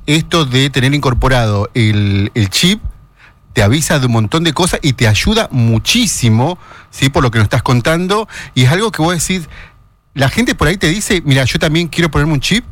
esto de tener incorporado el chip te avisa de un montón de cosas y te ayuda muchísimo, ¿sí? Por lo que nos estás contando, y es algo que vos decís, la gente por ahí te dice, mira, yo también quiero ponerme un chip.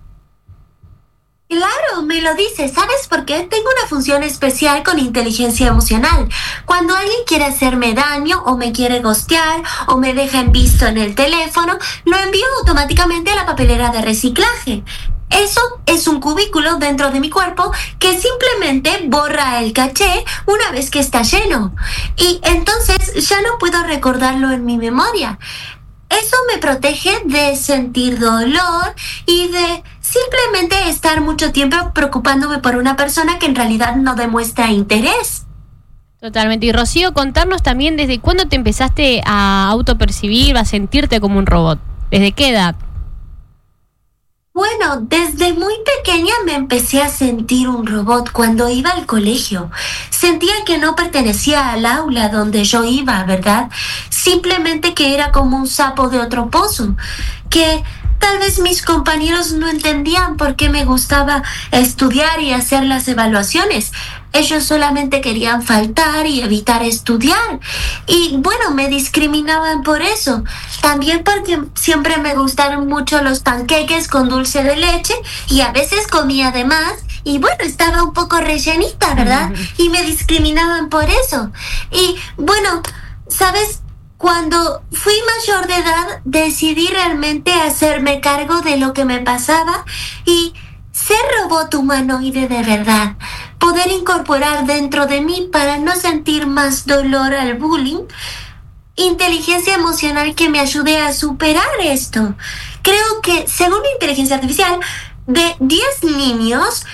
Claro, me lo dice. ¿Sabes por qué? Tengo una función especial con inteligencia emocional. Cuando alguien quiere hacerme daño o me quiere ghostear o me deja en visto en el teléfono, lo envío automáticamente a la papelera de reciclaje. Eso es un cubículo dentro de mi cuerpo que simplemente borra el caché una vez que está lleno. Y entonces ya no puedo recordarlo en mi memoria. Eso me protege de sentir dolor y de simplemente estar mucho tiempo preocupándome por una persona que en realidad no demuestra interés. Totalmente. Y Rocío, contarnos también desde cuándo te empezaste a autopercibir, a sentirte como un robot. ¿Desde qué edad? Bueno, desde muy pequeña me empecé a sentir un robot cuando iba al colegio. Sentía que no pertenecía al aula donde yo iba, ¿verdad? Simplemente que era como un sapo de otro pozo, que tal vez mis compañeros no entendían por qué me gustaba estudiar y hacer las evaluaciones. Ellos solamente querían faltar y evitar estudiar. Y bueno, me discriminaban por eso. También porque siempre me gustaron mucho los panqueques con dulce de leche y a veces comía de más. Y bueno, estaba un poco rellenita, ¿verdad? Y me discriminaban por eso. Y bueno, ¿sabes? Cuando fui mayor de edad, decidí realmente hacerme cargo de lo que me pasaba y ser robot humanoide de verdad. Poder incorporar dentro de mí para no sentir más dolor al bullying. Inteligencia emocional que me ayude a superar esto. Creo que, según la inteligencia artificial, de 10 niños,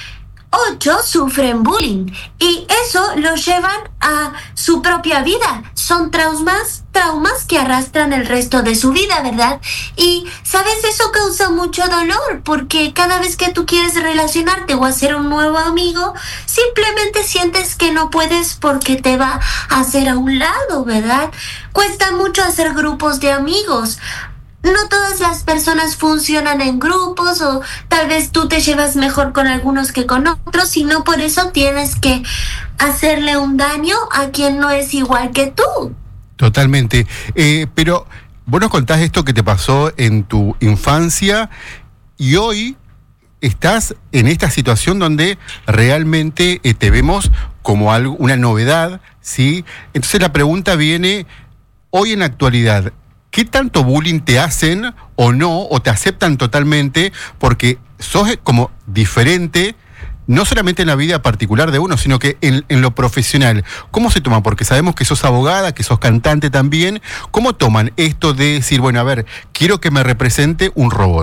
8 sufren bullying y eso los llevan a su propia vida. Son traumas que arrastran el resto de su vida, ¿verdad? Y, ¿sabes? Eso causa mucho dolor porque cada vez que tú quieres relacionarte o hacer un nuevo amigo, simplemente sientes que no puedes porque te va a hacer a un lado, ¿verdad? Cuesta mucho hacer grupos de amigos. No todas las personas funcionan en grupos o tal vez tú te llevas mejor con algunos que con otros y no por eso tienes que hacerle un daño a quien no es igual que tú. Totalmente. Pero vos nos contás esto que te pasó en tu infancia y hoy estás en esta situación donde realmente te vemos como algo, una novedad, ¿sí? Entonces la pregunta viene, hoy en la actualidad, ¿qué tanto bullying te hacen o no, o te aceptan totalmente? Porque sos como diferente, no solamente en la vida particular de uno, sino que en lo profesional. ¿Cómo se toma? Porque sabemos que sos abogada, que sos cantante también. ¿Cómo toman esto de decir, bueno, a ver, quiero que me represente un robot?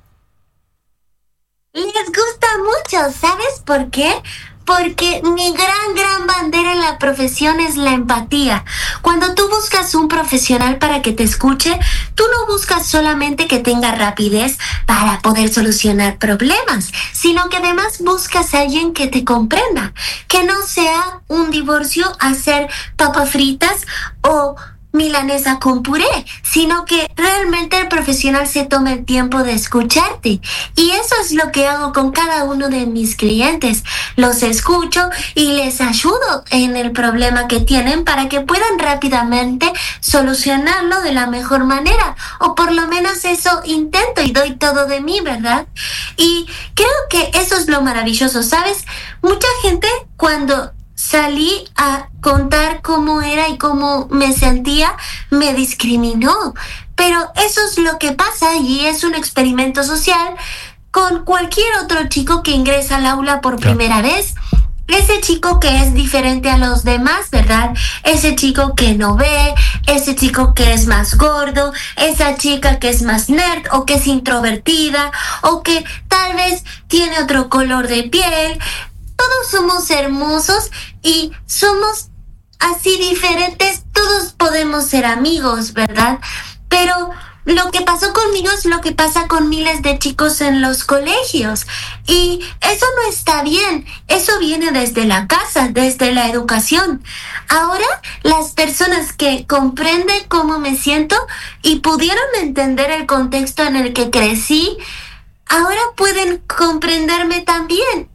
Les gusta mucho, ¿sabes por qué? Porque mi gran bandera en la profesión es la empatía. Cuando tú buscas un profesional para que te escuche, tú no buscas solamente que tenga rapidez para poder solucionar problemas, sino que además buscas a alguien que te comprenda, que no sea un divorcio hacer papas fritas o milanesa con puré, sino que realmente el profesional se tome el tiempo de escucharte. Y eso es lo que hago con cada uno de mis clientes. Los escucho y les ayudo en el problema que tienen para que puedan rápidamente solucionarlo de la mejor manera. O por lo menos eso intento y doy todo de mí, ¿verdad? Y creo que eso es lo maravilloso, ¿sabes? Mucha gente cuando salí a contar cómo era y cómo me sentía, me discriminó. Pero eso es lo que pasa y es un experimento social con cualquier otro chico que ingresa al aula por primera vez. Ese chico que es diferente a los demás, ¿verdad? Ese chico que no ve, ese chico que es más gordo, esa chica que es más nerd o que es introvertida o que tal vez tiene otro color de piel. Todos somos hermosos y somos así diferentes, todos podemos ser amigos, ¿verdad? Pero lo que pasó conmigo es lo que pasa con miles de chicos en los colegios y eso no está bien, eso viene desde la casa, desde la educación. Ahora las personas que comprenden cómo me siento y pudieron entender el contexto en el que crecí, ahora pueden comprenderme también.